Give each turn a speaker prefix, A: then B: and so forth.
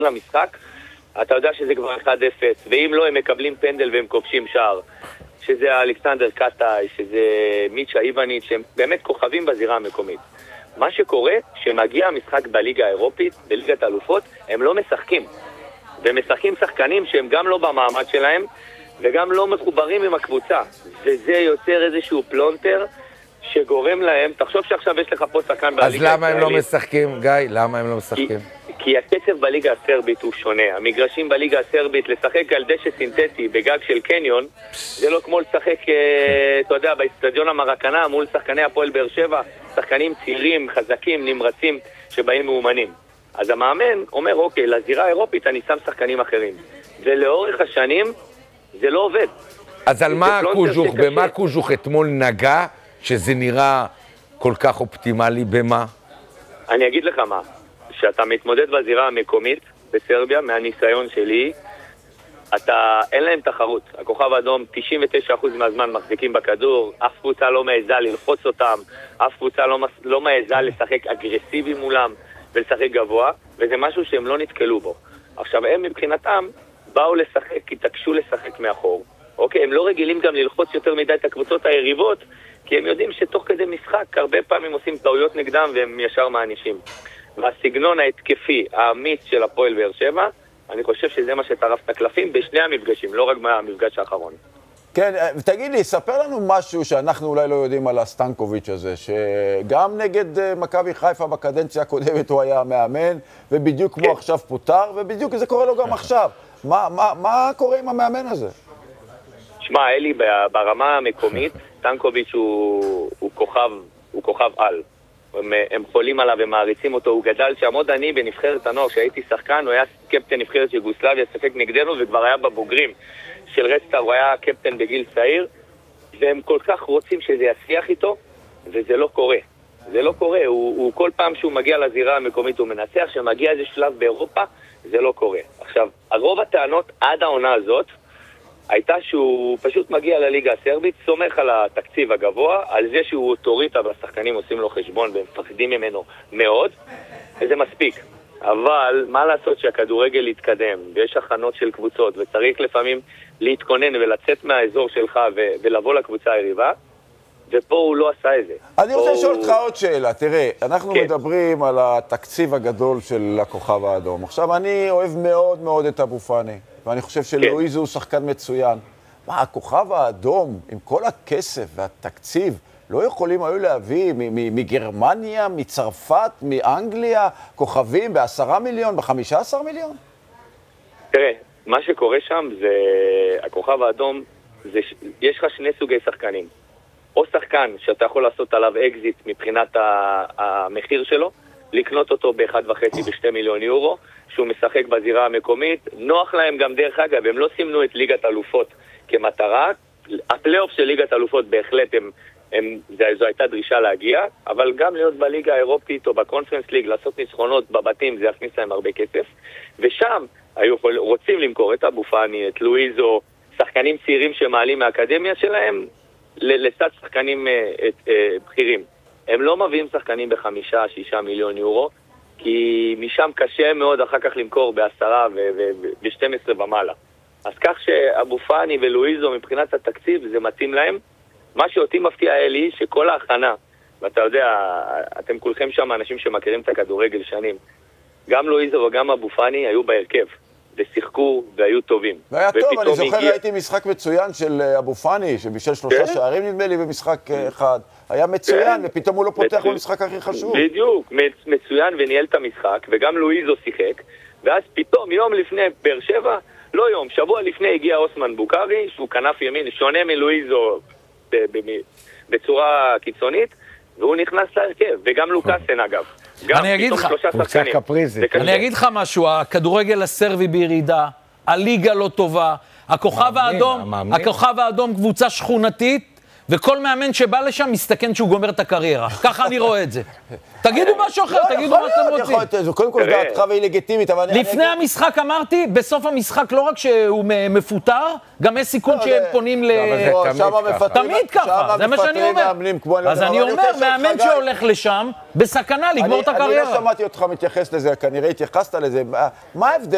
A: למשחק, אתה יודע שזה כבר 1-0, ואם לא, הם מקבלים פנדל והם כובשים שער. שזה אלכסנדר קטאי, שזה מיצ'ה איבניץ', שהם באמת כוכבים בזירה המקומית. מה שקורה, שמגיע המשחק בליגה האירופית, בליגת האלופות, הם לא משחקים. ומשחקים שחקנים שהם גם לא במעמד שלהם, וגם לא מחוברים עם הקבוצה. וזה יוצר איזשהו פלונטר שגורם להם, תחשוב שעכשיו יש לך פה שחקן בליגה הישראלית.
B: אז למה הם לא משחקים, גיא? למה הם לא משחקים?
A: כי הקצב בליגה הסרבית הוא שונה. המגרשים בליגה הסרבית, לשחק על דשא סינתטי בגג של קניון, זה לא כמו לשחק, אתה יודע, באצטדיון המרקנה מול שחקני הפועל באר שבע, שחקנים צעירים, חזקים, נמרצים, שבאים מאומנים. אז המאמן אומר, אוקיי, לזירה האירופית אני שם שחקנים אחרים. ולאורך השנים זה לא עובד.
B: אז על מה קוז'וך, במה קוז'וך אתמול נגע שזה נראה כל כך אופטימלי, במה?
A: אני אגיד לך מה. שאתה מתמודד בזירה המקומית בסרביה, מהניסיון שלי, אין להם תחרות. הכוכב האדום 99% מהזמן מחזיקים בכדור, אף קבוצה לא מעיזה ללחוץ אותם, אף קבוצה לא מעיזה לשחק אגרסיבי מולם ולשחק גבוה, וזה משהו שהם לא נתקלו בו. עכשיו, הם מבחינתם באו לשחק, התעקשו לשחק מאחור. אוקיי, הם לא רגילים גם ללחוץ יותר מדי את הקבוצות היריבות, כי הם יודעים שתוך כדי משחק הרבה פעמים עושים טעויות נגדם והם ישר מענישים. והסגנון ההתקפי, האמיץ של הפועל באר שבע, אני חושב שזה מה שטרף את הקלפים בשני המפגשים, לא רק במפגש האחרון.
C: כן, תגיד לי, ספר לנו משהו שאנחנו אולי לא יודעים על הסטנקוביץ' הזה, שגם נגד מכבי חיפה בקדנציה הקודמת הוא היה מאמן, ובדיוק כמו עכשיו פוטר, ובדיוק זה קורה לו גם עכשיו. מה קורה עם המאמן הזה?
A: שמע, אלי, ברמה המקומית, סטנקוביץ' הוא כוכב על. הם חולים עליו ומעריצים אותו, הוא גדל שם. עוד אני בנבחרת הנוער, שהייתי שחקן, הוא היה קפטן נבחרת יוגוסלביה, שחק נגדנו וכבר היה בבוגרים של רסטר, הוא היה קפטן בגיל צעיר, והם כל כך רוצים שזה יצליח איתו, וזה לא קורה. זה לא קורה, הוא כל פעם שהוא מגיע לזירה המקומית הוא מנצח, שמגיע איזה שלב באירופה, זה לא קורה. עכשיו, הרוב הטענות עד העונה הזאת, הייתה שהוא פשוט מגיע לליגה הסרבית, סומך על התקציב הגבוה, על זה שהוא אוטוריטה והשחקנים עושים לו חשבון והם מפחדים ממנו מאוד, וזה מספיק. אבל מה לעשות שהכדורגל יתקדם, ויש הכנות של קבוצות, וצריך לפעמים להתכונן ולצאת מהאזור שלך ולבוא לקבוצה היריבה, ופה הוא לא עשה את זה.
C: אני רוצה לשאול אותך עוד שאלה, תראה, אנחנו מדברים על התקציב הגדול של הכוכב האדום. עכשיו, אני אוהב מאוד מאוד את אבו פאני, ואני חושב שלואיזו הוא שחקן מצוין. מה, הכוכב האדום, עם כל הכסף והתקציב, לא יכולים היו להביא מגרמניה, מצרפת, מאנגליה, כוכבים ב10 מיליון, ב15 מיליון?
A: תראה, מה שקורה שם זה, הכוכב האדום, יש לך שני סוגי שחקנים. או שחקן שאתה יכול לעשות עליו אקזיט מבחינת המחיר שלו, לקנות אותו ב1.5 ב2 מיליון יורו, שהוא משחק בזירה המקומית. נוח להם גם דרך אגב, הם לא סימנו את ליגת אלופות כמטרה. הפלייאוף של ליגת אלופות בהחלט זו הייתה דרישה להגיע, אבל גם להיות בליגה האירופית או בקונפרנס ליג, לעשות ניצחונות בבתים, זה יכניס להם הרבה כסף. ושם היו רוצים למכור את אבו פאני, את לואיזו, שחקנים צעירים שמעלים מהאקדמיה שלהם, לצד שחקנים בכירים. הם לא מביאים שחקנים ב5-6 מיליון יורו, כי משם קשה מאוד אחר כך למכור ב10 וב12 ומעלה. אז כך שאבו פאני ולואיזו מבחינת התקציב זה מתאים להם. מה שאותי מפתיע אלי, שכל ההכנה, ואתה יודע, אתם כולכם שם אנשים שמכירים את הכדורגל שנים, גם לואיזו וגם אבו פאני היו בהרכב. ושיחקו והיו טובים.
C: והיה טוב, אני זוכר, ראיתי משחק מצוין של אבו פאני, שבישל 3 שערים נדמה לי במשחק אחד. היה מצוין, ופתאום הוא לא פותח במשחק הכי חשוב.
A: בדיוק, מצוין וניהל את המשחק, וגם לואיזו שיחק, ואז פתאום יום לפני באר שבע, לא יום, שבוע לפני הגיע אוסמן בוקרי, שהוא כנף ימין, שונה מלואיזו בצורה קיצונית, והוא נכנס להרכב, וגם לוקאסן אגב.
D: אני אגיד לך משהו, הכדורגל הסרבי בירידה, הליגה לא טובה, הכוכב האדום קבוצה שכונתית, וכל מאמן שבא לשם מסתכן שהוא גומר את הקריירה. ככה אני רואה את זה. תגידו משהו אחר, תגידו מה אתם רוצים.
C: קודם כל דעתך והיא לגיטימית, אבל
D: לפני המשחק אמרתי, בסוף המשחק לא רק שהוא מפוטר, גם יש סיכון שהם פונים תמיד ככה, זה מה שאני אומר. אז אני אומר, מאמן שהולך לשם, בסכנה לגמור את הקריירה.
C: אני לא שמעתי אותך מתייחס לזה, כנראה התייחסת לזה. מה ההבדל?